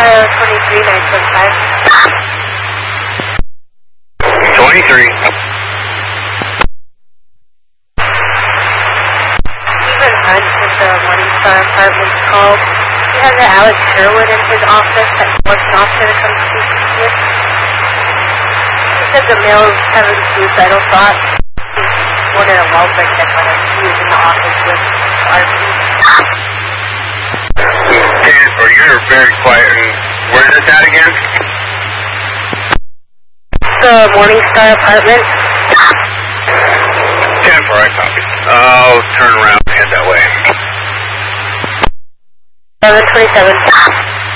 23, 975. 23. Stephen Hunt with the Morningstar Apartments called. He has an Alex Sherwood in his office that wants an officer to come speak with. He said the mail's having suicidal thoughts. He wanted a welfare check on him. He was in the office with RP. Or you're very quiet. Where is this at again? The Morningstar Apartments. 10-4, I copy. I'll turn around and head that way. 727.